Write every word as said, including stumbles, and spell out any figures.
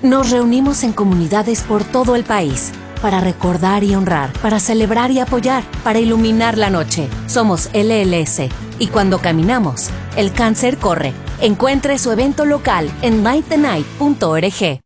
Nos reunimos en comunidades por todo el país para recordar y honrar, para celebrar y apoyar, para iluminar la noche. Somos L L S y cuando caminamos, el cáncer corre. Encuentre su evento local en light the night punto org.